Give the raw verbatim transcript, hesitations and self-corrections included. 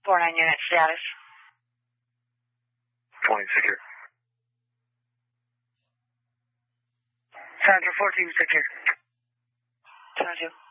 four nine unit status. twenty secure. Central fourteen secure. twenty-two.